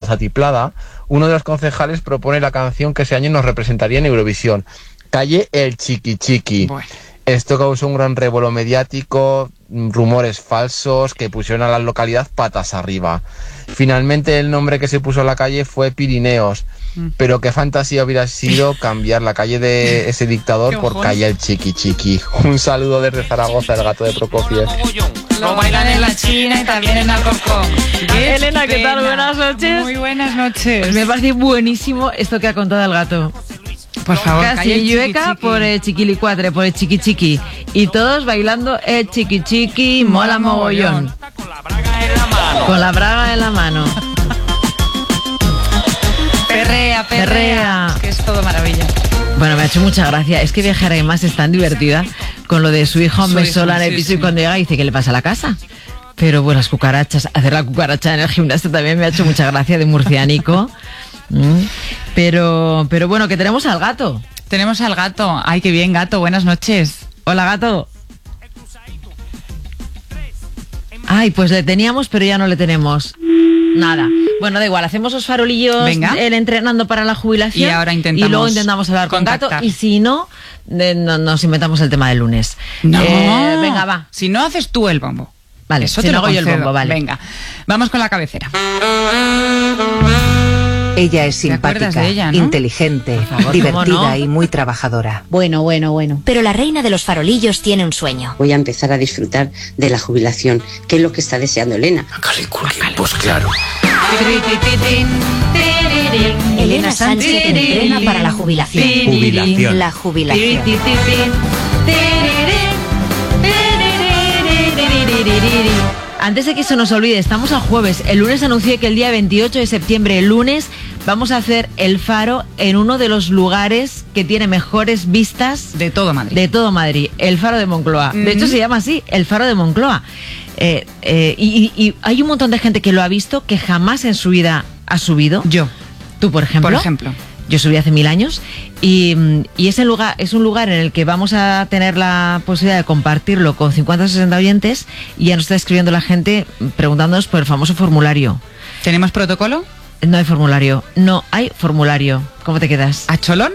Atiplada, uno de los concejales propone la canción que ese año nos representaría en Eurovisión, Calle El Chiqui Chiqui. Bueno. Esto causó un gran revuelo mediático, rumores falsos que pusieron a la localidad patas arriba. Finalmente el nombre que se puso a la calle fue Pirineos, pero qué fantasía hubiera sido cambiar la calle de ese dictador por Calle El Chiqui Chiqui. Un saludo desde Zaragoza, el gato de Prokofiev. Lo bailan en la China y también en Alcorcón. Elena, ¿qué tal? Buenas noches. Muy buenas noches. Me parece buenísimo esto que ha contado el gato. Por favor, casi llueca por el chiquilicuatre, por el chiqui chiqui. Y todos bailando el chiqui chiqui, mola mogollón. Con la braga en la mano. Perrea, perrea. Que es todo maravilla. Bueno, me ha hecho mucha gracia. Es que Viajar y Más es tan divertida con lo de su hijo me sola en el piso y cuando llega dice, ¿qué le pasa a la casa? Pero bueno, las cucarachas, hacer la cucaracha en el gimnasio también me ha hecho mucha gracia, de murciánico. Pero bueno, que tenemos al gato. Tenemos al gato. Ay, qué bien, gato. Buenas noches. Hola, gato. Ay, pues le teníamos, pero ya no le tenemos. Nada. Bueno, da igual, hacemos los farolillos. Venga. Él entrenando para la jubilación. Y ahora intentamos. Y luego intentamos hablar contactar. con gato. Y si no, nos inventamos el tema del lunes. No. Venga, va. Si no, haces tú el bombo. Vale, eso si te no lo hago yo el concedo. bombo, vale. Venga, vamos con la cabecera. Ella es ¿Te acuerdas simpática, de ella, no? inteligente, Por favor, divertida ¿cómo no? y muy trabajadora. Bueno. Pero la reina de los farolillos tiene un sueño. Voy a empezar a disfrutar de la jubilación, que es lo que está deseando Elena. Pues claro. Elena Sánchez entrena para la jubilación. Jubilación. La jubilación. Antes de que se nos olvide, estamos a jueves. El lunes anuncié que el día 28 de septiembre, el lunes, vamos a hacer el faro en uno de los lugares que tiene mejores vistas De todo Madrid. de todo Madrid, el Faro de Moncloa. De hecho se llama así, el Faro de Moncloa. Y hay un montón de gente que lo ha visto, que jamás en su vida ha subido. Yo, Tú, por ejemplo. por ejemplo. Yo subí hace 1000 años y ese lugar es un lugar en el que vamos a tener la posibilidad de compartirlo con 50 o 60 oyentes y ya nos está escribiendo la gente preguntándonos por el famoso formulario. ¿Tenemos protocolo? No hay formulario, no hay formulario. ¿Cómo te quedas? ¿A cholón?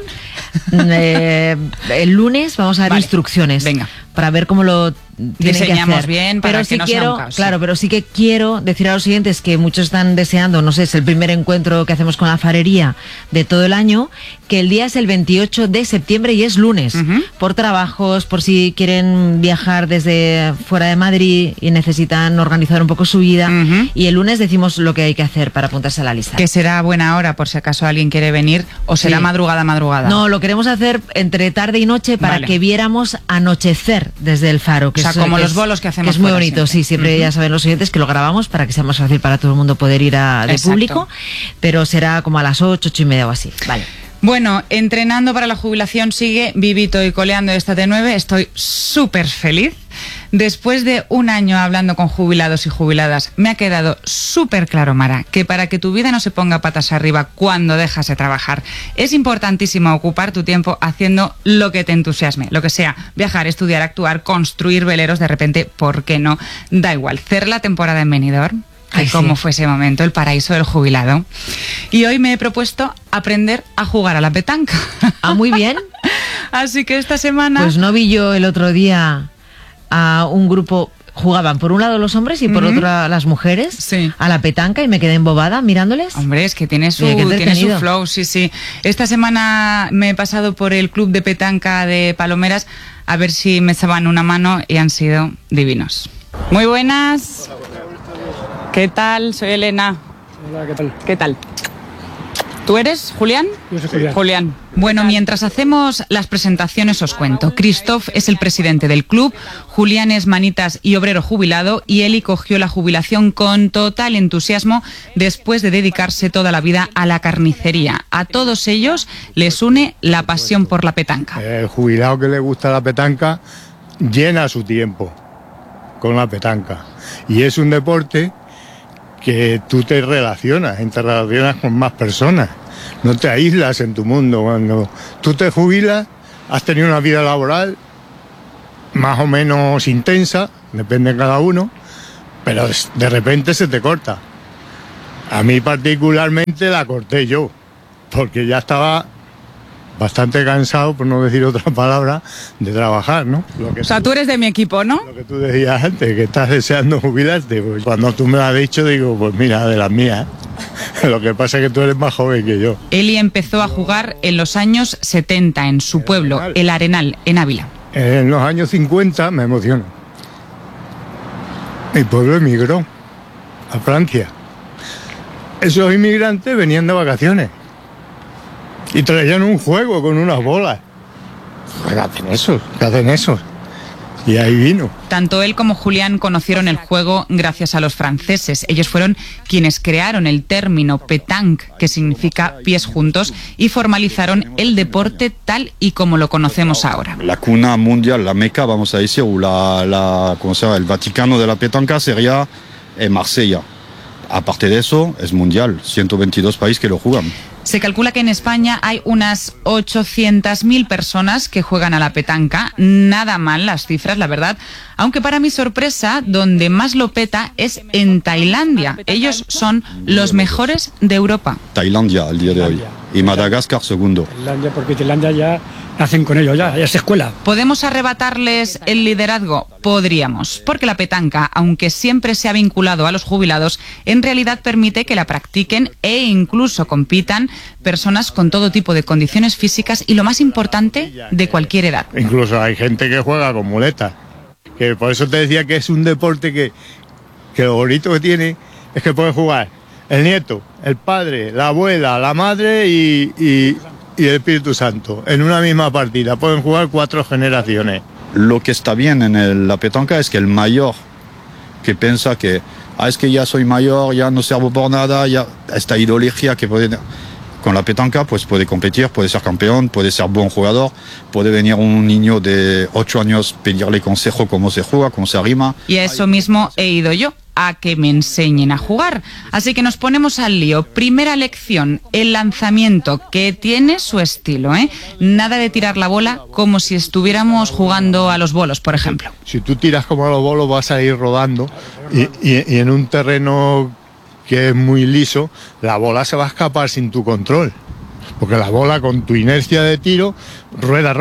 El lunes vamos a dar instrucciones. Venga. Para ver cómo lo tienen Diseñamos que hacer. bien para pero que sí no sea quiero, un caos, claro, sí. pero sí que quiero decir a los siguientes que muchos están deseando, no sé, es el primer encuentro que hacemos con la farería de todo el año, que el día es el 28 de septiembre y es lunes. Por trabajos, por si quieren viajar desde fuera de Madrid y necesitan organizar un poco su vida. Y el lunes decimos lo que hay que hacer para apuntarse a la lista. Que será buena hora por si acaso alguien quiere venir o será Sí. madrugada. No, lo queremos hacer entre tarde y noche para Vale. que viéramos anochecer desde el faro. Que O sea, es, como que los es- bolos que hacemos es muy fuera bonito, siempre. sí, siempre ya saben los oyentes que lo grabamos para que sea más fácil para todo el mundo poder ir de Exacto. público, pero será como a las 8, 8:30 o así. Vale. Bueno, entrenando para la jubilación sigue vivito y coleando esta T9. Estoy súper feliz. Después de un año hablando con jubilados y jubiladas, me ha quedado súper claro, Mara, que para que tu vida no se ponga patas arriba cuando dejas de trabajar, es importantísimo ocupar tu tiempo haciendo lo que te entusiasme, lo que sea, viajar, estudiar, actuar, construir veleros, de repente, ¿por qué no? Da igual, cerrar la temporada en Benidorm. Ay, ¿Cómo sí. fue ese momento? El paraíso del jubilado. Y hoy me he propuesto aprender a jugar a la petanca. Ah, muy bien. Así que esta semana... Pues no vi yo el otro día a un grupo, jugaban por un lado los hombres y por otro las mujeres, Sí. a la petanca, y me quedé embobada mirándoles. Hombre, es que tiene su, Mira, qué tiene su entretenido. flow, sí, sí. Esta semana me he pasado por el club de petanca de Palomeras a ver si me echaban una mano y han sido divinos. Muy buenas. ¿Qué tal? Soy Elena. Hola, ¿qué tal? ¿Qué tal? ¿Tú eres Julián? Yo soy Julián. Julián. Bueno, mientras hacemos las presentaciones os cuento. Christoph es el presidente del club, Julián es manitas y obrero jubilado y Eli cogió la jubilación con total entusiasmo después de dedicarse toda la vida a la carnicería. A todos ellos les une la pasión por la petanca. El jubilado que le gusta la petanca llena su tiempo con la petanca. Y es un deporte que tú te relacionas con más personas. No te aíslas en tu mundo. Cuando tú te jubilas, has tenido una vida laboral más o menos intensa, depende de cada uno, pero de repente se te corta. A mí particularmente la corté yo, porque ya estaba bastante cansado, por no decir otra palabra, de trabajar, ¿no? O sea, tú eres de mi equipo, ¿no? Lo que tú decías antes, que estás deseando jubilarte. Pues cuando tú me lo has dicho, digo, pues mira, de las mías. Lo que pasa es que tú eres más joven que yo. Eli empezó a jugar en los años 70 en su pueblo, El Arenal, en Ávila. En los años 50 me emociono. Mi pueblo emigró a Francia. Esos inmigrantes venían de vacaciones y traían un juego con unas bolas. ¿Qué hacen esos? ¿Qué hacen esos? Y ahí vino. Tanto él como Julián conocieron el juego gracias a los franceses. Ellos fueron quienes crearon el término pétanque, que significa pies juntos, y formalizaron el deporte tal y como lo conocemos ahora. La cuna mundial, la Meca, vamos a decir, o ¿cómo se llama? El Vaticano de la petanca sería Marsella. Aparte de eso, es mundial, 122 países que lo juegan. Se calcula que en España hay unas 800.000 personas que juegan a la petanca. Nada mal las cifras, la verdad. Aunque para mi sorpresa, donde más lo peta es en Tailandia. Ellos son los mejores de Europa. Tailandia, al día de hoy. Y Madagascar, segundo. Tailandia, porque Tailandia ya nacen con ellos, ya es escuela. ¿Podemos arrebatarles el liderazgo? Podríamos, porque la petanca, aunque siempre se ha vinculado a los jubilados, en realidad permite que la practiquen e incluso compitan personas con todo tipo de condiciones físicas y, lo más importante, de cualquier edad. Incluso hay gente que juega con muletas, que por eso te decía que es un deporte que lo bonito que tiene es que puede jugar el nieto, el padre, la abuela, la madre y el Espíritu Santo en una misma partida. Pueden jugar 4 generaciones. Lo que está bien en la petanca es que el mayor que piensa que es que ya soy mayor, ya no sirvo por nada, ya esta ideología que puede... Con la petanca pues puede competir, puede ser campeón, puede ser buen jugador, puede venir un niño de 8 años pedirle consejo cómo se juega, cómo se arrima. Y a eso mismo he ido yo, a que me enseñen a jugar. Así que nos ponemos al lío. Primera lección, el lanzamiento, que tiene su estilo, ¿eh? Nada de tirar la bola como si estuviéramos jugando a los bolos, por ejemplo. Si tú tiras como a los bolos vas a ir rodando y en un terreno que es muy liso, la bola se va a escapar sin tu control. Porque la bola, con tu inercia de tiro, rueda.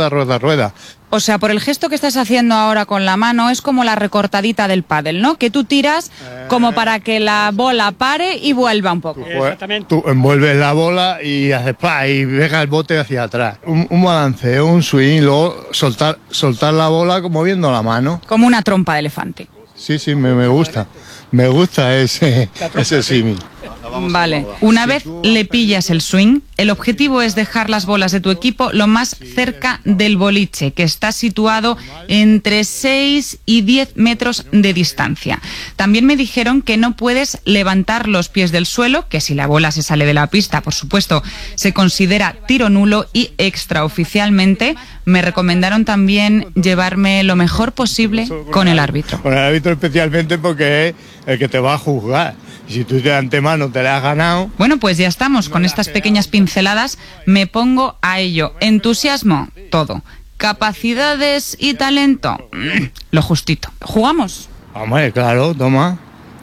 O sea, por el gesto que estás haciendo ahora con la mano, es como la recortadita del pádel, ¿no? Que tú tiras como para que la bola pare y vuelva un poco. Tú envuelves la bola y haces ¡pah! Y dejas el bote hacia atrás. Un balanceo, un swing, y luego soltar la bola como moviendo la mano. Como una trompa de elefante. Sí, me gusta. Me gusta ese símil. Vale, una vez le pillas el swing, el objetivo es dejar las bolas de tu equipo lo más cerca del boliche, que está situado entre 6 y 10 metros de distancia. También me dijeron que no puedes levantar los pies del suelo, que si la bola se sale de la pista, por supuesto, se considera tiro nulo, y extraoficialmente me recomendaron también llevarme lo mejor posible con el árbitro. Con el árbitro especialmente porque es el que te va a juzgar. Y si tú de antemano te la has ganado... Bueno, pues ya estamos. Con estas pequeñas pinceladas me pongo a ello. Entusiasmo, todo. Capacidades y talento, lo justito. ¿Jugamos? Hombre, claro, toma.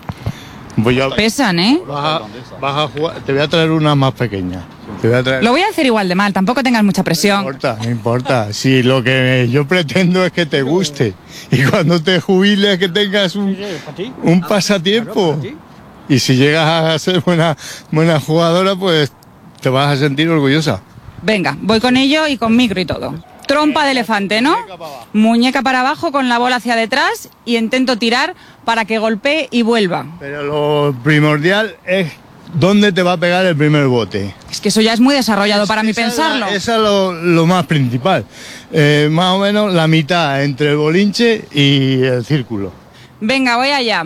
Pesan, ¿eh? Vas a jugar. Te voy a traer una más pequeña. Lo voy a hacer igual de mal, tampoco tengas mucha presión. No importa. Si lo que yo pretendo es que te guste. Y cuando te jubiles que tengas un pasatiempo. Y si llegas a ser buena jugadora, pues te vas a sentir orgullosa. Venga, voy con ello y con micro y todo. Trompa de elefante, ¿no? Muñeca para abajo con la bola hacia detrás y intento tirar para que golpee y vuelva. Pero lo primordial es dónde te va a pegar el primer bote. Es que eso ya es muy desarrollado para mí pensarlo. Eso es lo más principal. Más o menos la mitad entre el bolinche y el círculo. Venga, voy allá.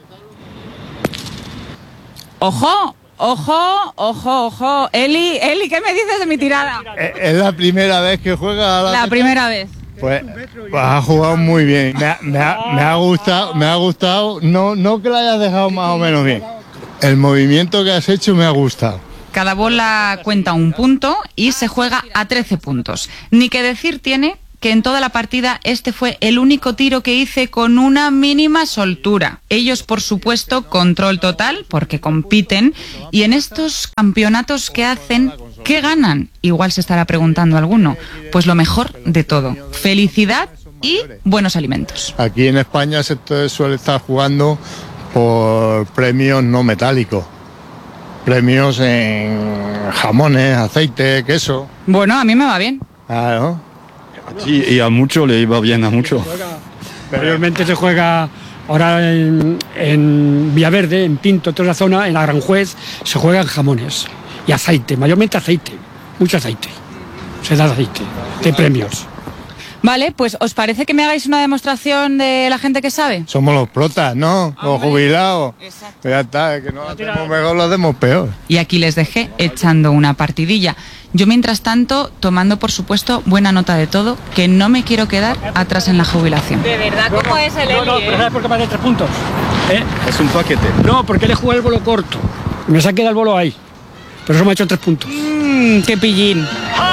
¡Ojo! ¡Ojo! Eli, ¿qué me dices de mi tirada? Es la primera vez que juega. La primera vez. Pues has jugado muy bien. Me ha gustado. No que la hayas dejado más o menos bien. El movimiento que has hecho me ha gustado. Cada bola cuenta un punto y se juega a 13 puntos. Ni que decir tiene que en toda la partida este fue el único tiro que hice con una mínima soltura. Ellos, por supuesto, control total, porque compiten, y en estos campeonatos que hacen, ¿qué ganan? Igual se estará preguntando alguno. Pues lo mejor de todo, felicidad y buenos alimentos. Aquí en España se suele estar jugando por premios no metálicos. Premios en jamones, aceite, queso. Bueno, a mí me va bien. Claro. Y a mucho le iba bien a mucho. Anteriormente se juega ahora en Villaverde, en Pinto, toda la zona, en Aranjuez, se juegan jamones y aceite, mayormente aceite, mucho aceite. Se da aceite de premios. Vale, pues ¿os parece que me hagáis una demostración de la gente que sabe? Somos los protas, ¿no? Los jubilados. Exacto. Ya está, que no lo hacemos mejor, lo hacemos peor. Y aquí les dejé echando una partidilla. Yo, mientras tanto, tomando, por supuesto, buena nota de todo, que no me quiero quedar atrás en la jubilación. De verdad, ¿cómo es el Eli? No, pero ¿sabes por qué me hace 3 puntos? Es un paquete. No, porque le jugué el bolo corto. Me saqué el bolo ahí. Por eso me ha hecho 3 puntos. ¡Qué pillín!